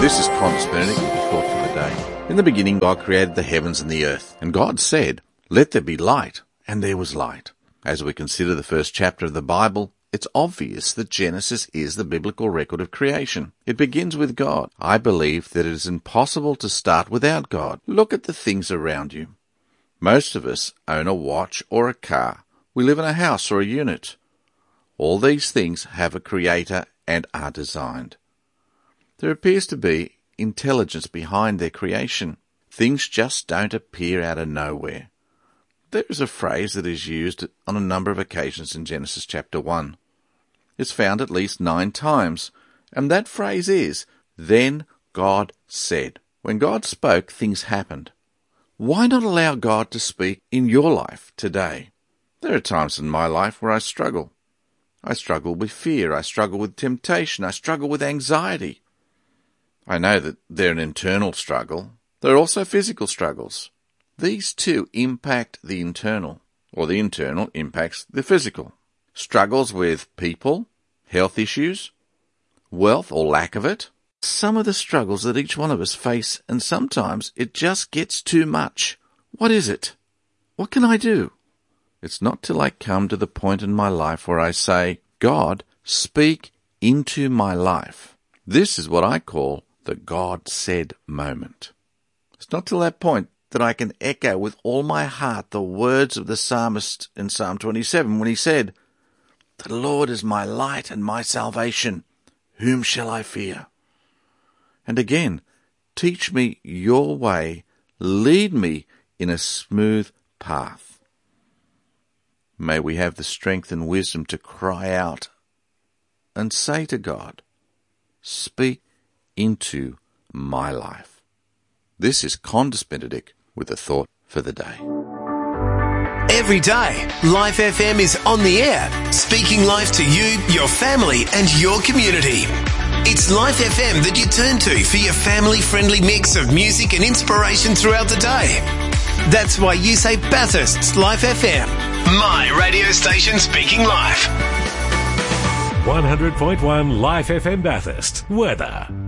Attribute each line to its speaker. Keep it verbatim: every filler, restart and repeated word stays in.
Speaker 1: This is Qantas Benedict with the thought for the day. In the beginning, God created the heavens and the earth, and God said, "Let there be light," and there was light. As we consider the first chapter of the Bible, it's obvious that Genesis is the biblical record of creation. It begins with God. I believe that it is impossible to start without God. Look at the things around you. Most of us own a watch or a car. We live in a house or a unit. All these things have a creator and are designed. There appears to be intelligence behind their creation. Things just don't appear out of nowhere. There is a phrase that is used on a number of occasions in Genesis chapter one. It's found at least nine times, and that phrase is, "Then God said." When God spoke, things happened. Why not allow God to speak in your life today? There are times in my life where I struggle. I struggle with fear. I struggle with temptation. I struggle with anxiety. I know that they're an internal struggle. There are also physical struggles. These two impact the internal, or the internal impacts the physical. Struggles with people, health issues, wealth or lack of it. Some of the struggles that each one of us face, and sometimes it just gets too much. What is it? What can I do? It's not till I come to the point in my life where I say, "God, speak into my life." This is what I call the God said moment. It's not till that point that I can echo with all my heart the words of the psalmist in Psalm twenty-seven when he said, "The Lord is my light and my salvation. Whom shall I fear?" And again, teach me your way. Lead me in a smooth path. May we have the strength and wisdom to cry out and say to God, "Speak into my life." This is Qantas Benedict with a thought for the day.
Speaker 2: Every day, Life F M is on the air, speaking life to you, your family and your community. It's Life F M that you turn to for your family-friendly mix of music and inspiration throughout the day. That's why you say Bathurst's Life F M. My radio station speaking life.
Speaker 3: one hundred point one Life F M Bathurst. Weather.